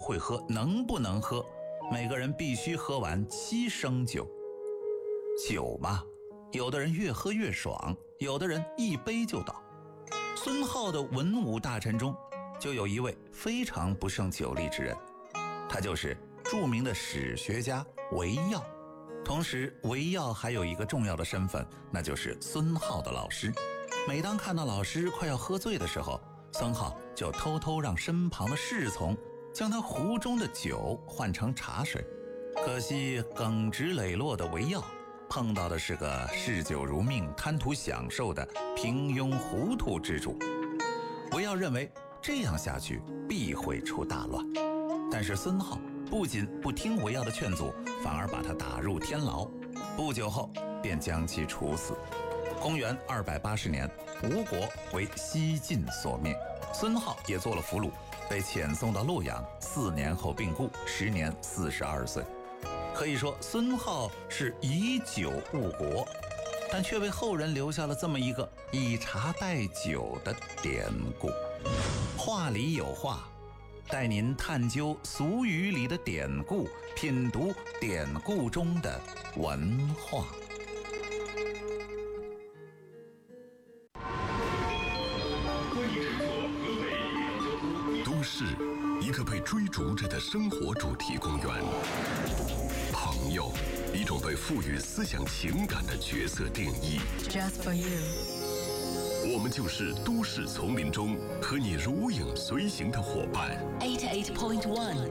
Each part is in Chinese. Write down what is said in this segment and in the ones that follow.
会喝，能不能喝，每个人必须喝完7升酒。酒嘛，有的人越喝越爽，有的人一杯就倒。孙浩的文武大臣中，就有一位非常不胜酒力之人，他就是著名的史学家韦耀。同时韦耀还有一个重要的身份，那就是孙浩的老师。每当看到老师快要喝醉的时候，孙浩就偷偷让身旁的侍从将他壶中的酒换成茶水。可惜耿直磊落的韦耀碰到的是个嗜酒如命、贪图享受的平庸糊涂之主。韦耀认为这样下去必会出大乱，但是孙浩不仅不听韦耀的劝阻，反而把他打入天牢，不久后便将其处死。公元280年，吴国为西晋所灭，孙浩也做了俘虏，被遣送到洛阳，4年后病故，时年42岁。可以说孙浩是以酒误国，但却为后人留下了这么一个以茶代酒的典故。话里有话，带您探究俗语里的典故，品读典故中的文化。 都市，一个被追逐着的生活主题公园。朋友，一种被赋予思想情感的角色定义。 Just for you。 我们就是都市丛林中和你如影随形的伙伴。 88.1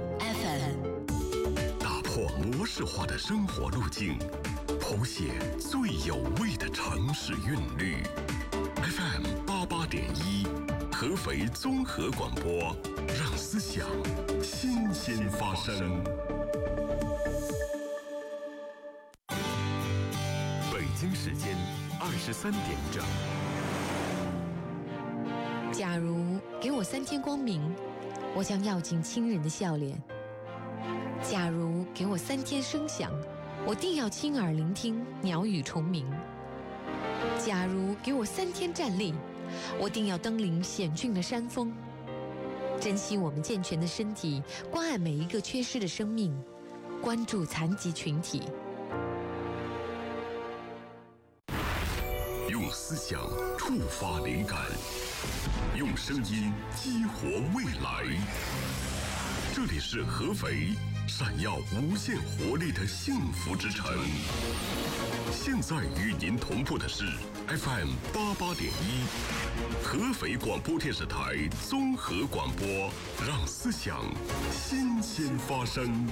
FM。 打破模式化的生活路径，谱写最有味的城市韵律。FM 88.1，合肥综合广播，让思想新鲜发生。北京时间23点整。 假如给我3天光明，我将要尽亲人的笑脸。假如给我3天声响，我定要亲耳聆听鸟语虫鸣。假如给我3天站立，我定要登临险峻的山峰。珍惜我们健全的身体，关爱每一个缺失的生命，关注残疾群体。 用思想触发灵感，用声音激活未来。这里是合肥闪耀无限活力的幸福之城。现在与您同步的是 FM 88.1，合肥广播电视台综合广播，让思想新鲜发生。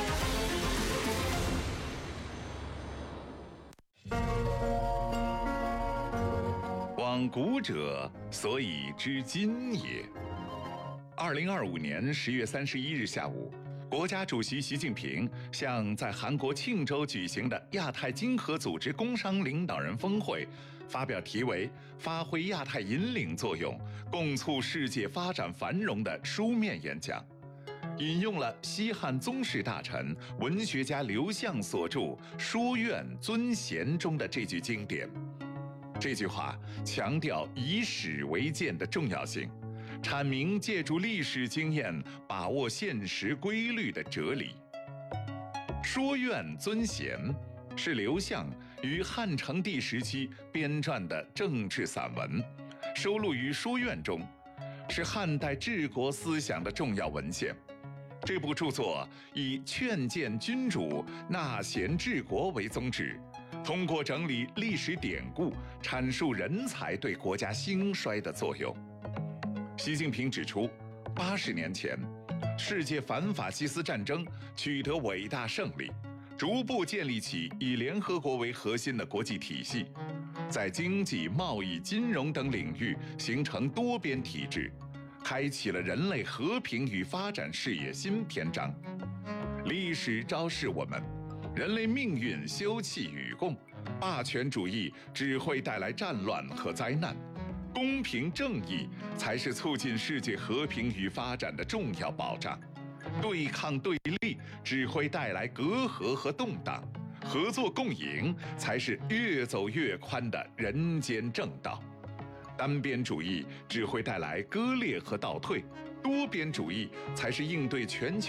往古者，所以知今也。2025年10月31日下午，国家主席习近平向在韩国庆州举行的亚太经合组织工商领导人峰会发表题为《发挥亚太引领作用，共促世界发展繁荣》的书面演讲，引用了西汉宗室大臣、文学家刘向所著《书院尊贤》中的这句经典。这句话强调以史为鉴的重要性，阐明借助历史经验把握现实规律的哲理。说院尊贤是刘向于汉成帝时期编撰的政治散文，收录于《说院》中，是汉代治国思想的重要文献。这部著作以劝谏君主、纳贤治国为宗旨，通过整理历史典故，阐述人才对国家兴衰的作用。习近平指出，80年前，世界反法西斯战争取得伟大胜利，逐步建立起以联合国为核心的国际体系，在经济、贸易、金融等领域形成多边体制，开启了人类和平与发展事业新篇章。历史昭示我们，人类命运休戚与共，霸权主义只会带来战乱和灾难，公平正义才是促进世界和平与发展的重要保障。对抗对立只会带来隔阂和动荡，合作共赢才是越走越宽的人间正道。单边主义只会带来割裂和倒退，多边主义才是应对全球